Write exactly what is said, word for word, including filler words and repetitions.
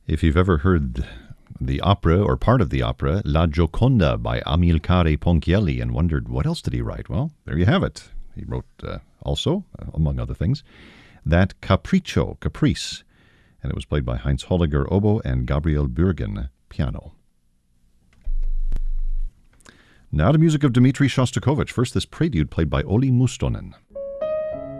If you've ever heard the opera or part of the opera La Gioconda by Amilcare Ponchielli and wondered what else did he write, well, there you have it. He wrote uh, also, uh, among other things, that Capriccio, Caprice, and it was played by Heinz Holliger oboe and Gabriel Bürgen piano. Now to music of Dmitri Shostakovich. First, this prelude played by Olli Mustonen.